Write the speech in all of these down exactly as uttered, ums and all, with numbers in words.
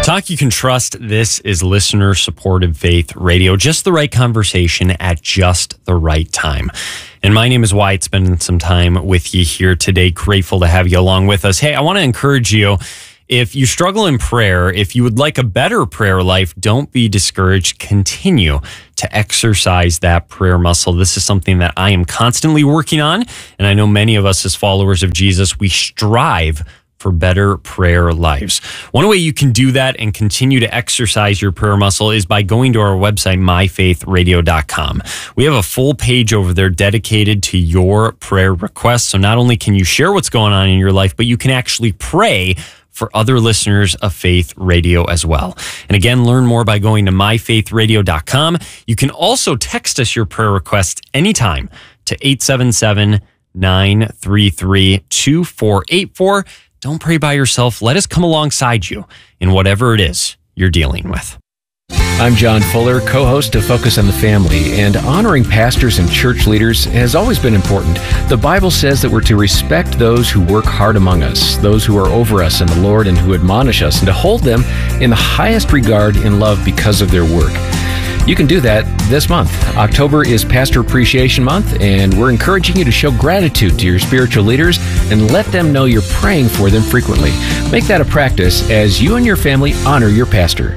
Talk you can trust. This is listener-supported Faith Radio. Just the right conversation at just the right time. And my name is Wyatt, spending some time with you here today. Grateful to have you along with us. Hey, I want to encourage you, if you struggle in prayer, if you would like a better prayer life, don't be discouraged. Continue to exercise that prayer muscle. This is something that I am constantly working on. And I know many of us as followers of Jesus, we strive for better prayer lives. One way you can do that and continue to exercise your prayer muscle is by going to our website, my faith radio dot com. We have a full page over there dedicated to your prayer requests. So not only can you share what's going on in your life, but you can actually pray for other listeners of Faith Radio as well. And again, learn more by going to my faith radio dot com. You can also text us your prayer requests anytime to eight seven seven, nine three three, two four eight four. Don't pray by yourself. Let us come alongside you in whatever it is you're dealing with. I'm John Fuller, co-host of Focus on the Family, and honoring pastors and church leaders has always been important. The Bible says that we're to respect those who work hard among us, those who are over us in the Lord and who admonish us, and to hold them in the highest regard in love because of their work. You can do that this month. October is Pastor Appreciation Month, and we're encouraging you to show gratitude to your spiritual leaders and let them know you're praying for them frequently. Make that a practice as you and your family honor your pastor.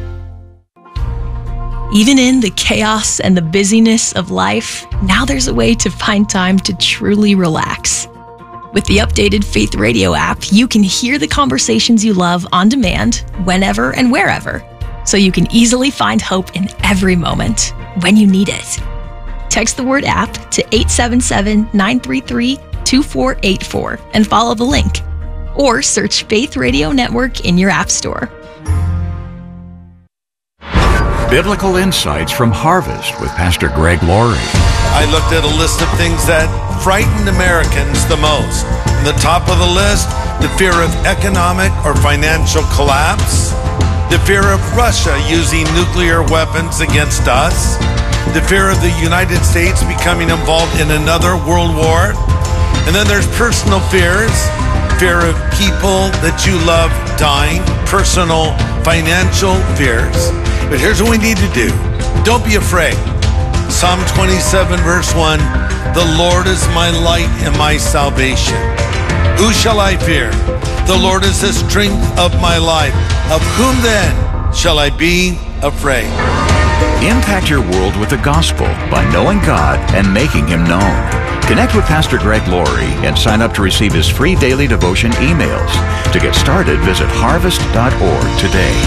Even in the chaos and the busyness of life, now there's a way to find time to truly relax. With the updated Faith Radio app, you can hear the conversations you love on demand, whenever and wherever, so you can easily find hope in every moment when you need it. Text the word app to eight seven seven, nine three three, two four eight four and follow the link. Or search Faith Radio Network in your app store. Biblical Insights from Harvest with Pastor Greg Laurie. I looked at a list of things that frightened Americans the most. On the top of the list, the fear of economic or financial collapse, the fear of Russia using nuclear weapons against us, the fear of the United States becoming involved in another world war, and then there's personal fears, fear of people that you love dying, personal financial fears. But here's what we need to do. Don't be afraid. Psalm twenty-seven, verse one, the Lord is my light and my salvation. Who shall I fear? The Lord is the strength of my life. Of whom then shall I be afraid? Impact your world with the gospel by knowing God and making Him known. Connect with Pastor Greg Laurie and sign up to receive his free daily devotion emails. To get started, visit harvest dot org today.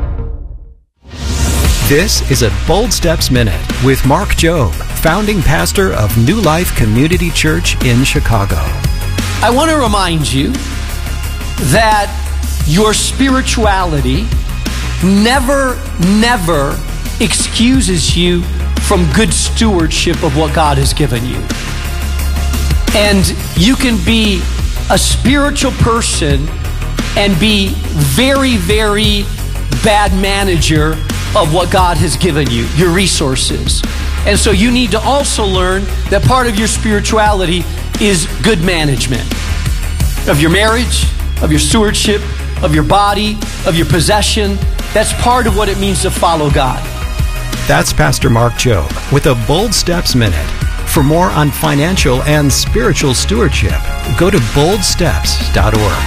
This is a Bold Steps Minute with Mark Jobe, founding pastor of New Life Community Church in Chicago. I want to remind you that your spirituality never, never excuses you from good stewardship of what God has given you. And you can be a spiritual person and be very, very bad manager of what God has given you, your resources. And so you need to also learn that part of your spirituality is good management of your marriage, of your stewardship, of your body, of your possession. That's part of what it means to follow God. That's Pastor Mark Jobe with a Bold Steps Minute. For more on financial and spiritual stewardship, go to bold steps dot org.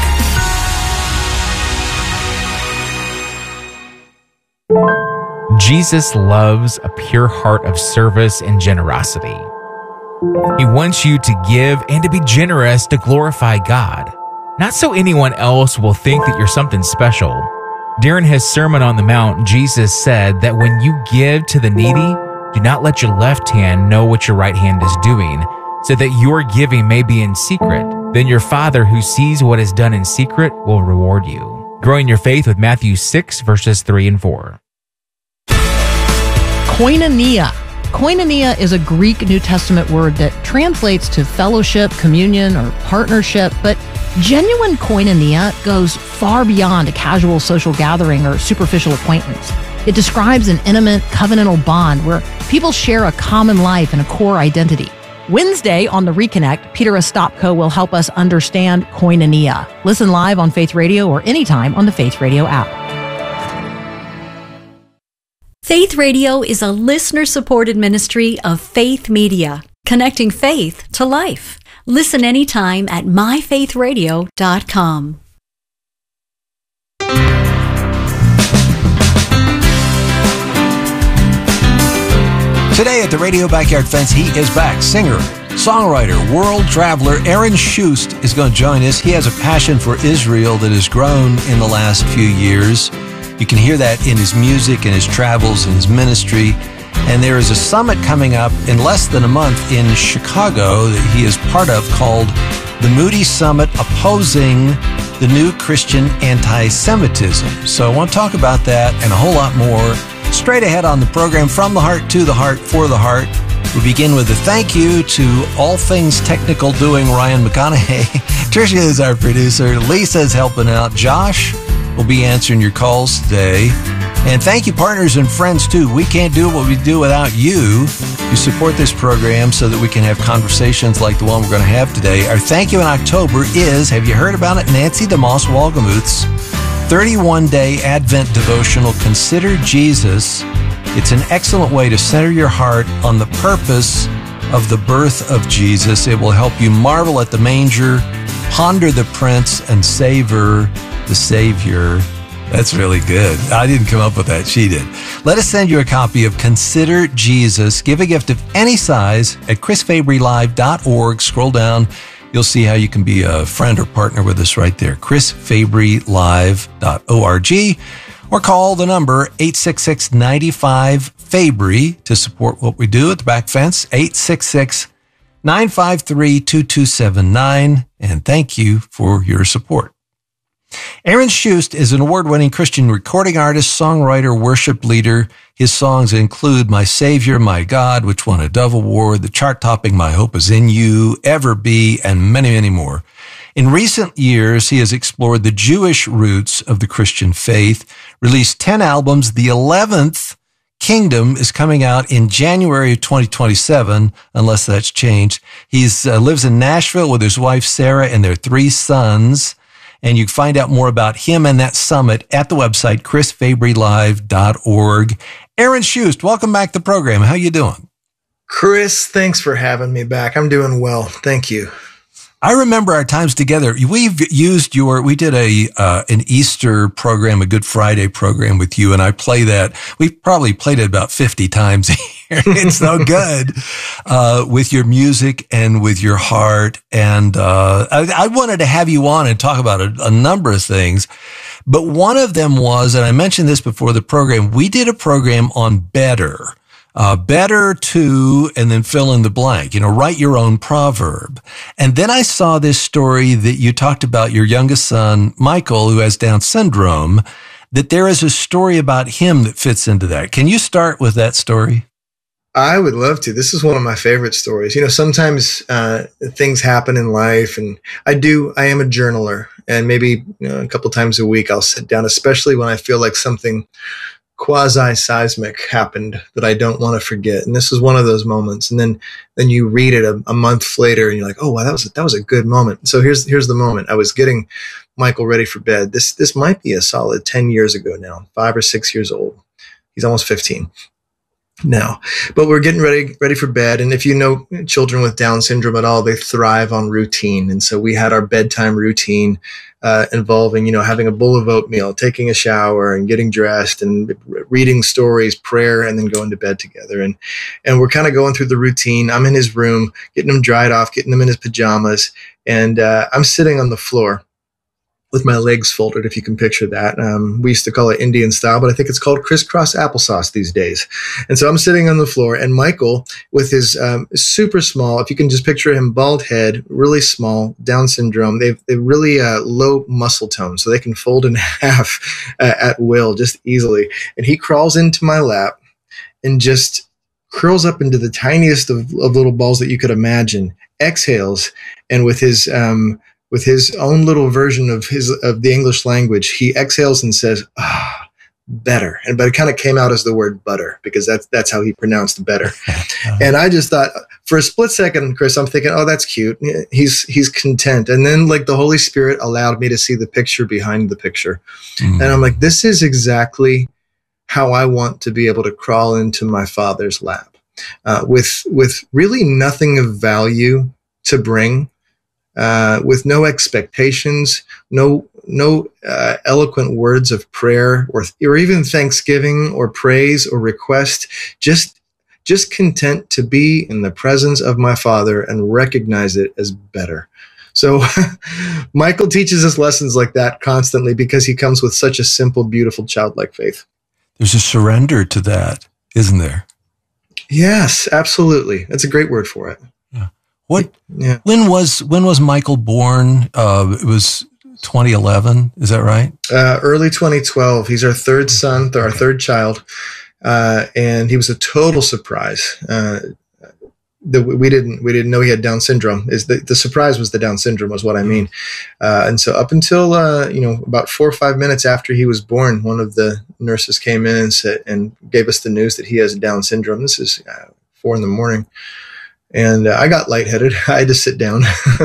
Jesus loves a pure heart of service and generosity. He wants you to give and to be generous to glorify God, not so anyone else will think that you're something special. During his Sermon on the Mount, Jesus said that when you give to the needy, do not let your left hand know what your right hand is doing, so that your giving may be in secret. Then your Father who sees what is done in secret will reward you. Growing your faith with Matthew six, verses three and four. Koinonia. Koinonia is a Greek New Testament word that translates to fellowship, communion, or partnership, but genuine koinonia goes far beyond a casual social gathering or superficial acquaintance. It describes an intimate, covenantal bond where people share a common life and a core identity. Wednesday on The Reconnect, Peter Ostapko will help us understand koinonia. Listen live on Faith Radio or anytime on the Faith Radio app. Faith Radio is a listener-supported ministry of Faith Media, connecting faith to life. Listen anytime at my faith radio dot com. Today at the Radio Backyard Fence, he is back. Singer, songwriter, world traveler Aaron Shust is going to join us. He has a passion for Israel that has grown in the last few years. You can hear that in his music and his travels and his ministry. And there is a summit coming up in less than a month in Chicago that he is part of called the Moody Summit, Opposing the New Christian Anti-Semitism. So I want to talk about that and a whole lot more straight ahead on the program, From the Heart to the Heart for the Heart. We begin with a thank you to All Things Technical Doing, Ryan McConaughey. Tricia is our producer. Lisa's helping out. Josh will be answering your calls today. And thank you, partners and friends, too. We can't do what we do without you. You support this program so that we can have conversations like the one we're going to have today. Our thank you in October is, have you heard about it? Nancy DeMoss Wolgemuth's thirty-one day Advent devotional, Consider Jesus. It's an excellent way to center your heart on the purpose of the birth of Jesus. It will help you marvel at the manger, ponder the Prince, and savor the Savior. That's really good. I didn't come up with that. She did. Let us send you a copy of Consider Jesus. Give a gift of any size at chris fabry live dot org. Scroll down. You'll see how you can be a friend or partner with us right there. chris fabry live dot org. Or call the number eight six six, nine five, Fabry to support what we do at the Back Fence. eight six six, nine five three, two two seven nine. And thank you for your support. Aaron Shust is an award-winning Christian recording artist, songwriter, worship leader. His songs include My Savior, My God, which won a Dove Award, the chart-topping My Hope Is In You, Ever Be, and many, many more. In recent years, he has explored the Jewish roots of the Christian faith, released ten albums. The eleventh, Kingdom, is coming out in January of twenty twenty-seven, unless that's changed. He uh, lives in Nashville with his wife, Sarah, and their three sons. And you can find out more about him and that summit at the website, chris fabry live dot org. Aaron Shust, welcome back to the program. How you doing? Chris, thanks for having me back. I'm doing well. Thank you. I remember our times together. We've used your, we did a, uh, an Easter program, a Good Friday program with you, and I play that. We've probably played it about fifty times a year. It's so good, uh, with your music and with your heart. And, uh, I, I wanted to have you on and talk about a, a number of things, but one of them was, and I mentioned this before the program, we did a program on better. Uh, better to, and then fill in the blank, you know, write your own proverb. And then I saw this story that you talked about your youngest son, Michael, who has Down syndrome, that there is a story about him that fits into that. Can you start with that story? I would love to. This is one of my favorite stories. You know, sometimes uh, things happen in life, and I do, I am a journaler, and maybe you know, a couple times a week I'll sit down, especially when I feel like something quasi-seismic happened that I don't want to forget. And this is one of those moments. And then, then you read it a, a month later and you're like, oh, wow, that was, a, that was a good moment. So here's, here's the moment. I was getting Michael ready for bed. This, this might be a solid ten years ago now, five or six years old. He's almost fifteen now, but we're getting ready, ready for bed. And if you know children with Down syndrome at all, they thrive on routine. And so we had our bedtime routine, uh, involving, you know, having a bowl of oatmeal, taking a shower and getting dressed and reading stories, prayer, and then going to bed together. And, and we're kind of going through the routine. I'm in his room, getting him dried off, getting him in his pajamas. And, uh, I'm sitting on the floor with my legs folded, if you can picture that. Um, we used to call it Indian style, but I think it's called crisscross applesauce these days. And so I'm sitting on the floor, and Michael, with his um, super small, if you can just picture him, bald head, really small, Down syndrome, they've, they've really uh, low muscle tone, so they can fold in half uh, at will, just easily. And he crawls into my lap and just curls up into the tiniest of, of little balls that you could imagine, exhales, and with his um, with his own little version of his of the English language, he exhales and says, ah, better. And but it kind of came out as the word butter, because that's that's how he pronounced better. uh-huh. And I just thought, for a split second, Chris, I'm thinking, oh, that's cute. He's he's content. And then like the Holy Spirit allowed me to see the picture behind the picture. Mm. And I'm like, this is exactly how I want to be able to crawl into my Father's lap, uh, with with really nothing of value to bring, uh, with no expectations, no no uh, eloquent words of prayer or or even thanksgiving or praise or request, just just content to be in the presence of my Father and recognize it as better. So Michael teaches us lessons like that constantly because he comes with such a simple, beautiful, childlike faith. There's a surrender to that, isn't there? Yes, absolutely. That's a great word for it. Yeah. What? Yeah. When was when was Michael born? Uh, it was twenty eleven. Is that right? Uh, early twenty twelve. He's our third son, our third child, uh, and he was a total surprise. Uh, The, we didn't we didn't know he had Down syndrome. Is the, the surprise was the Down syndrome was what I mean. Uh, and so up until uh, you know about four or five minutes after he was born, one of the nurses came in and said and gave us the news that he has Down syndrome. This is uh, four in the morning, and uh, I got lightheaded. I had to sit down.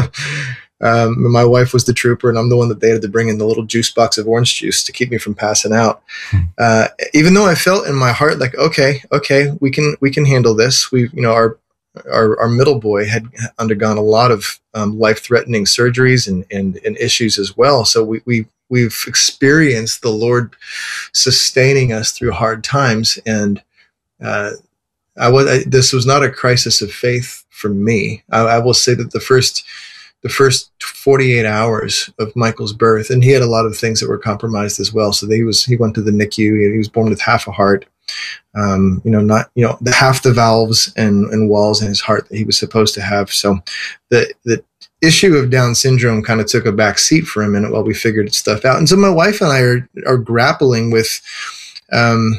um, my wife was the trooper, and I'm the one that they had to bring in the little juice box of orange juice to keep me from passing out. Uh, even though I felt in my heart like, okay, okay, we can we can handle this. We you know our Our, our middle boy had undergone a lot of um, life-threatening surgeries and, and, and issues as well. So we, we, we've experienced the Lord sustaining us through hard times. And uh, I was, I, this was not a crisis of faith for me. I, I will say that the first, the first forty-eight hours of Michael's birth, and he had a lot of things that were compromised as well. So he was, he went to the N I C U, and he was born with half a heart. Um, you know, not, you know, the half the valves and, and walls in his heart that he was supposed to have. So the, the issue of Down syndrome kind of took a back seat for a minute while we figured stuff out. And so my wife and I are, are grappling with, um,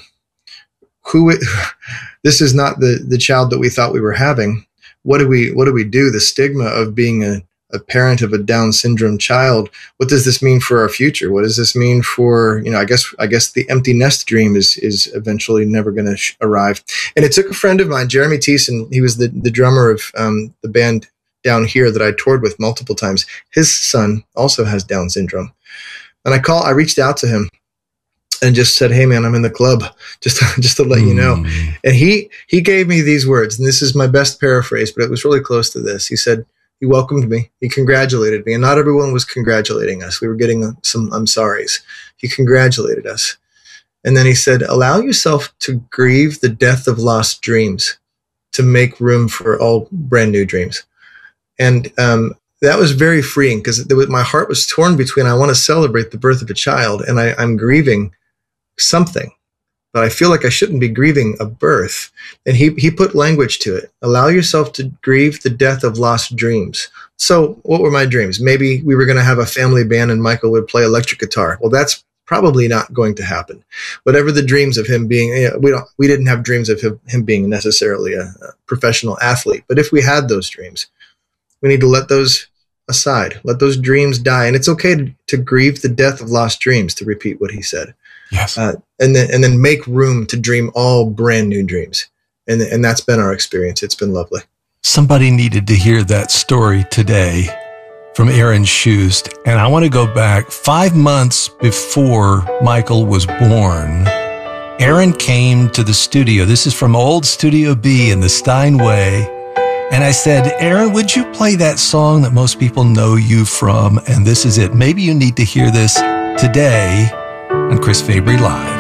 who, it, this is not the, the child that we thought we were having. What do we, what do we do? The stigma of being a, a parent of a Down syndrome child. What does this mean for our future? What does this mean for, you know, I guess, I guess the empty nest dream is, is eventually never going to sh- arrive. And it took a friend of mine, Jeremy Thiessen. He was the, the drummer of um, the band down here that I toured with multiple times. His son also has Down syndrome. And I call, I reached out to him and just said, "Hey man, I'm in the club, just, just to let mm. you know." And he, he gave me these words, and this is my best paraphrase, but it was really close to this. He said, he welcomed me. He congratulated me. And not everyone was congratulating us. We were getting some I'm sorries. He congratulated us. And then he said, "Allow yourself to grieve the death of lost dreams to make room for all brand new dreams." And um, that was very freeing because my heart was torn between I want to celebrate the birth of a child and I, I'm grieving something. But I feel like I shouldn't be grieving a birth. And he, he put language to it. Allow yourself to grieve the death of lost dreams. So what were my dreams? Maybe we were going to have a family band and Michael would play electric guitar. Well, that's probably not going to happen. Whatever the dreams of him being, you know, we don't, we didn't have dreams of him, him being necessarily a, a professional athlete. But if we had those dreams, we need to let those aside, let those dreams die. And it's okay to, to grieve the death of lost dreams, to repeat what he said. Yes. Uh, and then and then make room to dream all brand new dreams. And and that's been our experience. It's been lovely. Somebody needed to hear that story today from Aaron Shust. And I want to go back five months before Michael was born. Aaron came to the studio. This is from old Studio B in the Steinway. And I said, "Aaron, would you play that song that most people know you from? And this is it. Maybe you need to hear this today on Chris Fabry Live."